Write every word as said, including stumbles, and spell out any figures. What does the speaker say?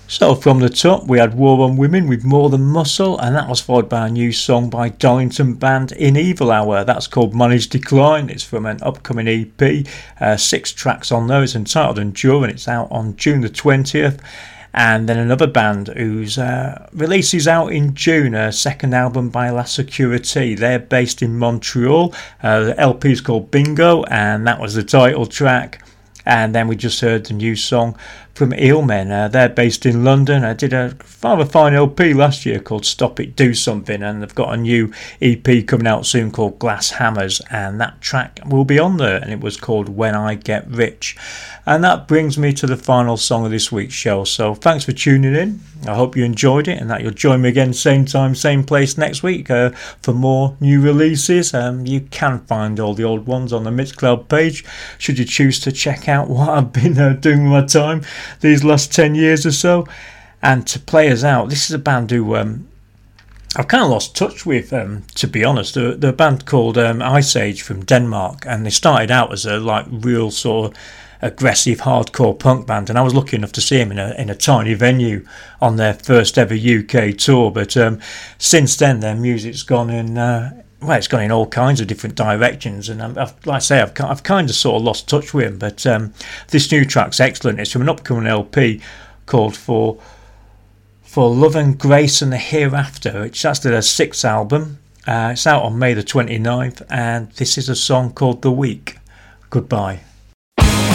So from the top we had War on Women with More Than Muscle, and that was followed by a new song by Darlington Band In Evil Hour. That's called Managed Decline. It's from an upcoming E P, uh, six tracks on there. It's entitled Endure and it's out on June the twentieth. And then another band whose uh, release is out in June, a second album by La Security. They're based in Montreal. Uh, the L P is called Bingo, and that was the title track. And then we just heard the new song from Eelmen. Uh, they're based in London. I did a rather fine L P last year called Stop It, Do Something, and they've got a new E P coming out soon called Glass Hammers, and that track will be on there, and it was called When I Get Rich. And that brings me to the final song of this week's show. So thanks for tuning in. I hope you enjoyed it and that you'll join me again same time, same place next week uh, for more new releases. Um, you can find all the old ones on the Mixcloud page should you choose to check out what I've been uh, doing with my time these last ten years or so. And to play us out, this is a band who um, I've kind of lost touch with, um, to be honest. They're, they're a band called um, Ice Age from Denmark, and they started out as a like real sort of aggressive hardcore punk band, and I was lucky enough to see them in a in a tiny venue on their first ever U K tour. But um, since then, their music's gone in. Uh, well, it's gone in all kinds of different directions, and I've, like I say, I've I've kind of sort of lost touch with them. But um, this new track's excellent. It's from an upcoming L P called For For Love and Grace and the Hereafter. It's actually their sixth album. Uh, it's out on May the twenty-ninth, and this is a song called The Week. Goodbye.